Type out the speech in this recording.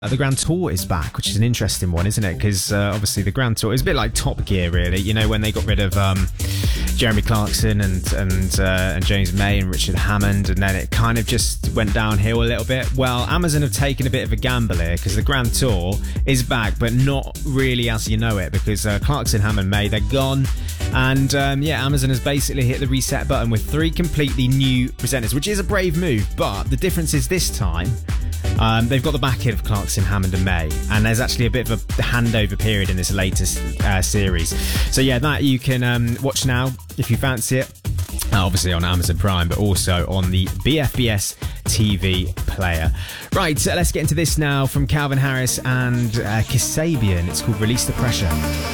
The Grand Tour is back, which is an interesting one, isn't it? Because obviously the Grand Tour is a bit like Top Gear, really. You know, when they got rid of Jeremy Clarkson and James May and Richard Hammond, and then it kind of just went downhill a little bit. Well, Amazon have taken a bit of a gamble here because the Grand Tour is back, but not really as you know it, because Clarkson, Hammond, May, they're gone. And Amazon has basically hit the reset button with 3 completely new presenters, which is a brave move. But the difference is this time, they've got the back end of Clarkson, Hammond and May, and there's actually a bit of a handover period in this latest series. So yeah, that you can watch now if you fancy it, obviously on Amazon Prime, but also on the BFBS TV player. Right, let's get into this now from Calvin Harris and Kasabian. It's called Release the Pressure.